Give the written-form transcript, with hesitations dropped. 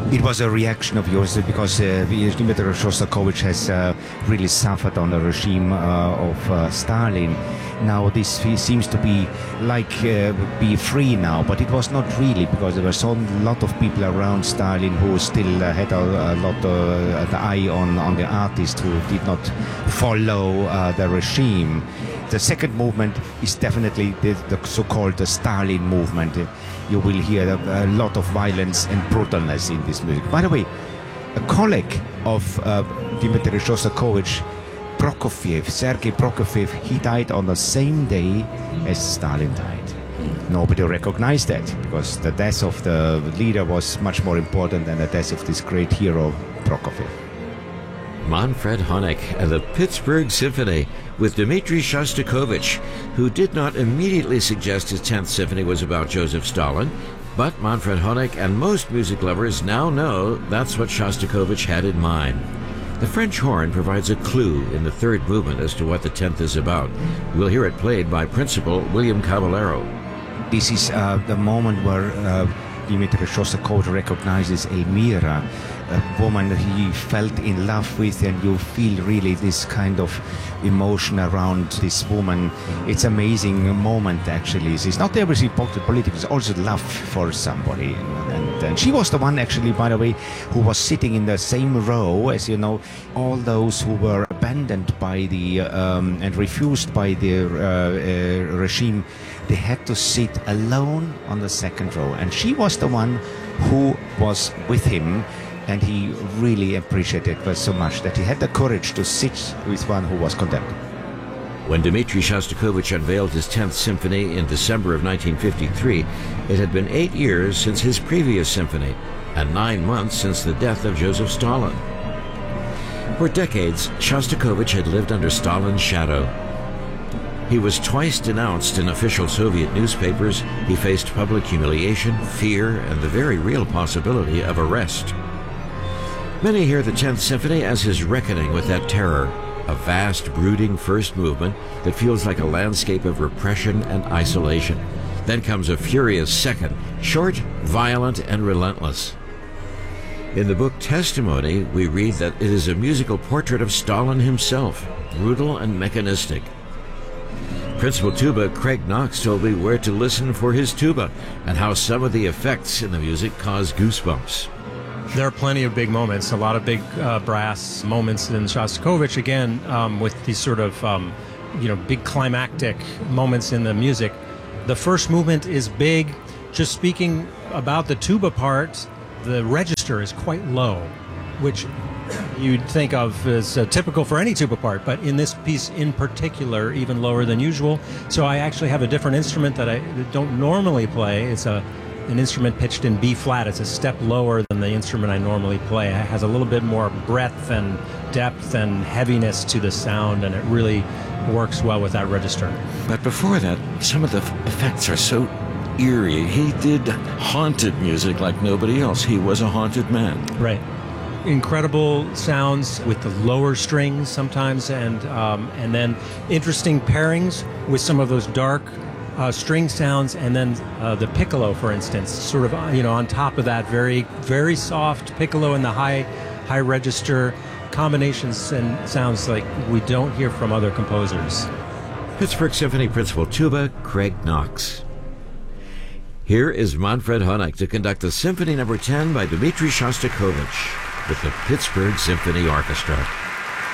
It was a reaction of yours because Dmitry Shostakovich has really suffered on the regime of Stalin. Now this seems to be like be free now, but it was not really, because there were a lot of people around Stalin who still had a lot of the eye on the artist, who did not follow the regime. The second movement is definitely the so-called the Stalin movement. You will hear a lot of violence and brutalness in this music. By the way, a colleague of Dmitry Shostakovich, Prokofiev, Sergei Prokofiev, he died on the same day as Stalin died. Nobody recognized that, because the death of the leader was much more important than the death of this great hero, Prokofiev. Manfred Honeck and the Pittsburgh Symphony with Dmitry Shostakovich, who did not immediately suggest his 10th Symphony was about Joseph Stalin, but Manfred Honeck and most music lovers now know that's what Shostakovich had in mind. The French horn provides a clue in the third movement as to what the 10th is about. We'll hear it played by Principal William Caballero. This is the moment where Dmitry Shostakovich recognizes Elmira, a woman he felt in love with, and you feel really this kind of emotion around this woman. It's an amazing moment, actually. It's not everything political, it's also love for somebody. And she was the one, actually, by the way, who was sitting in the same row as, you know, all those who were abandoned by the and refused by the regime. They had to sit alone on the second row, and she was the one who was with him, and he really appreciated it so much that he had the courage to sit with one who was condemned. When Dmitry Shostakovich unveiled his 10th Symphony in December of 1953, it had been 8 years since his previous symphony, and 9 months since the death of Joseph Stalin. For decades, Shostakovich had lived under Stalin's shadow. He was twice denounced in official Soviet newspapers. He faced public humiliation, fear, and the very real possibility of arrest. Many hear the 10th Symphony as his reckoning with that terror, a vast, brooding first movement that feels like a landscape of repression and isolation. Then comes a furious second, short, violent, and relentless. In the book Testimony, we read that it is a musical portrait of Stalin himself, brutal and mechanistic. Principal tuba Craig Knox told me where to listen for his tuba and how some of the effects in the music cause goosebumps. There are plenty of big moments, a lot of big brass moments in Shostakovich, again, with these sort of, big climactic moments in the music. The first movement is big. Just speaking about the tuba part, the register is quite low, which you'd think of as typical for any tuba part, but in this piece in particular, even lower than usual. So I actually have a different instrument that I don't normally play. It's an instrument pitched in B flat. It's a step lower than the instrument I normally play. It has a little bit more breadth and depth and heaviness to the sound, and it really works well with that register. But before that, some of the effects are so eerie. He did haunted music like nobody else. He was a haunted man. Right. Incredible sounds with the lower strings sometimes, and then interesting pairings with some of those dark string sounds, and then the piccolo, for instance, sort of on top of that, very very soft piccolo in the high register, combinations and sounds like we don't hear from other composers. Pittsburgh Symphony Principal Tuba Craig Knox. Here is Manfred Honeck to conduct the Symphony No. 10 by Dmitry Shostakovich with the Pittsburgh Symphony Orchestra.